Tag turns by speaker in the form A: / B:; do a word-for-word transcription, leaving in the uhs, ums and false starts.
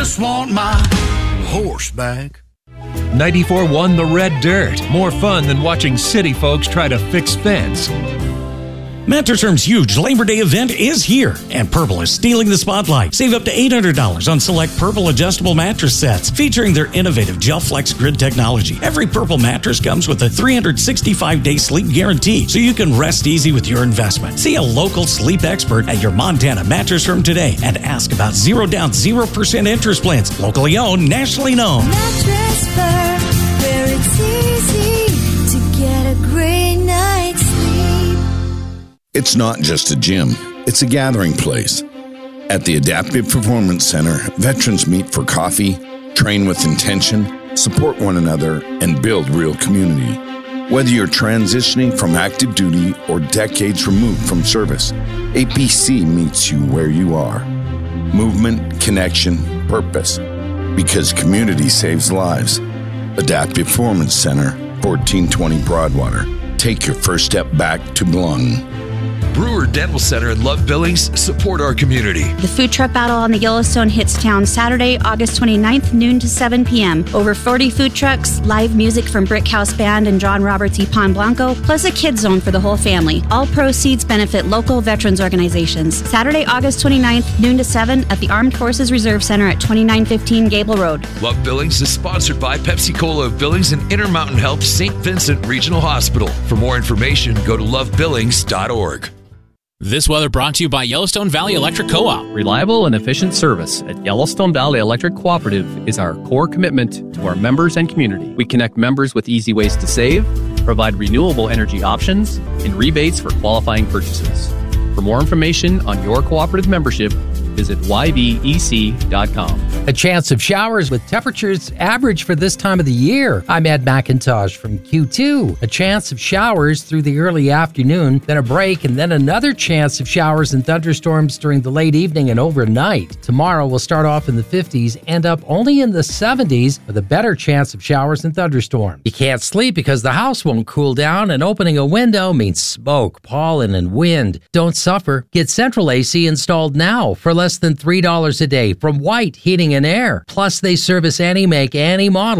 A: just want my horse back.
B: ninety-four one The Red Dirt. More fun than watching city folks try to fix fence.
C: Mattress Firm's huge Labor Day event is here, and Purple is stealing the spotlight. Save up to eight hundred dollars on select Purple adjustable mattress sets featuring their innovative GelFlex grid technology. Every Purple mattress comes with a three hundred sixty-five day sleep guarantee, so you can rest easy with your investment. See a local sleep expert at your Montana Mattress Firm today and ask about zero down, zero percent interest plans. Locally owned, nationally known.
D: Mattress Firm, where it's easy to get a great night's sleep.
E: It's not just a gym, it's a gathering place. At the Adaptive Performance Center, veterans meet for coffee, train with intention, support one another, and build real community. Whether you're transitioning from active duty or decades removed from service, A P C meets you where you are. Movement, connection, purpose. Because community saves lives. Adaptive Performance Center, fourteen twenty Broadwater. Take your first step back to belonging.
F: Brewer Dental Center and Love Billings support our community.
G: The food truck battle on the Yellowstone hits town Saturday, August twenty-ninth, noon to seven p.m. Over forty food trucks, live music from Brick House Band and John Roberts y Pan Blanco, plus a kids zone for the whole family. All proceeds benefit local veterans organizations. Saturday, August twenty-ninth, noon to seven at the Armed Forces Reserve Center at twenty-nine fifteen Gable Road.
F: Love Billings is sponsored by Pepsi Cola of Billings and Intermountain Health Saint Vincent Regional Hospital. For more information, go to love billings dot org.
H: This weather brought to you by Yellowstone Valley Electric Co-op.
I: Reliable and efficient service at Yellowstone Valley Electric Cooperative is our core commitment to our members and community. We connect members with easy ways to save, provide renewable energy options, and rebates for qualifying purchases. For more information on your cooperative membership, visit y v e c dot com.
J: A chance of showers with temperatures average for this time of the year. I'm Ed McIntosh from Q two. A chance of showers through the early afternoon, then a break, and then another chance of showers and thunderstorms during the late evening and overnight. Tomorrow will start off in the fifties, end up only in the seventies with a better chance of showers and thunderstorms. You can't sleep because the house won't cool down, and opening a window means smoke, pollen, and wind. Don't suffer. Get Central A C installed now for less than three dollars a day from White Heating and Air. Plus, they service any make, any model.